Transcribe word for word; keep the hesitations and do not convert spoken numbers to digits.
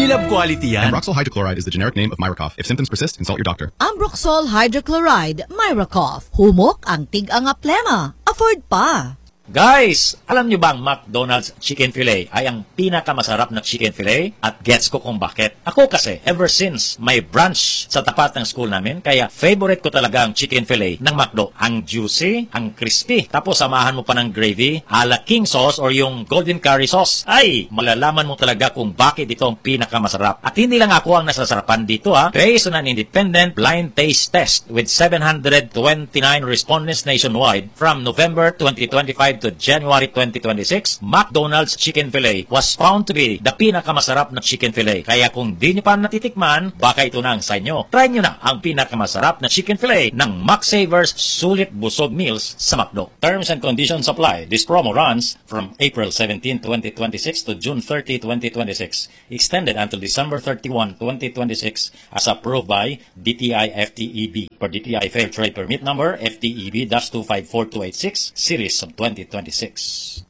Love quality yan. Ambroxol hydrochloride is the generic name of Myracough. If symptoms persist, consult your doctor. Ambroxol hydrochloride, Myracough. Humok ang tig-anga plema. Afford pa. Guys, alam nyo bang McDonald's Chicken Filet ay ang pinakamasarap na chicken filet? At gets ko kung bakit. Ako kasi, ever since may branch sa tapat ng school namin, kaya favorite ko talaga ang chicken filet ng McDo. Ang juicy, ang crispy. Tapos samahan mo pa ng gravy, ala king sauce or yung golden curry sauce. Ay, malalaman mo talaga kung bakit ito ang pinakamasarap. At hindi lang ako ang nasasarapan dito ha. Based on an independent blind taste test with seven hundred twenty-nine respondents nationwide from November twenty twenty-five to January twenty twenty-six, McDonald's Chicken Filet was found to be the pinakamasarap na chicken filet. Kaya kung di nyo pa natitikman, baka ito na ang sa inyo. Try nyo na ang pinakamasarap na chicken filet ng McSavers Sulit Busog Meals sa McDo. Terms and conditions apply. This promo runs from April seventeenth, twenty twenty-six to June thirtieth, twenty twenty-six. Extended until December thirty-first, twenty twenty-six as approved by D T I F T E B per D T I Fair Trade Permit Number F T E B two five four two eight six Series of twenty twenty-six.